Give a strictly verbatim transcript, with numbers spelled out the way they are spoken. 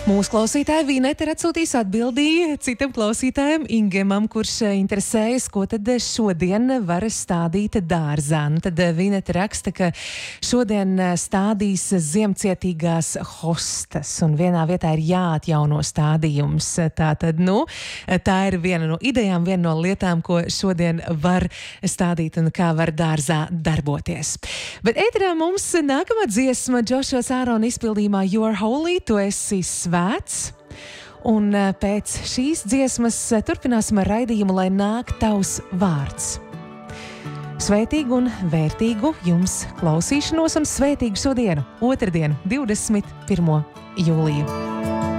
Mūsu klausītāja Vineta ir atsūtījusi atbildīju citam klausītājam Ingemam, kurš interesējas, ko tad šodien var stādīt dārzā. Nu, tad Vineta raksta, ka šodien stādīs ziemcietīgās hostas, un vienā vietā ir jāatjauno stādījums. Tā tad, nu, tā ir viena no idejām, viena no lietām, ko šodien var stādīt un kā var dārzā darboties. Bet ēterā mums nākamā dziesma Džošos Ārona izpildījumā You're Holy, tu esi svēts. Un pēc šīs dziesmas turpināsim ar raidījumu, lai nāk tavs vārds. Svētīgu un vērtīgu jums klausīšanos un svētīgu šodienu, otrdienu, divdesmit pirmo jūliju.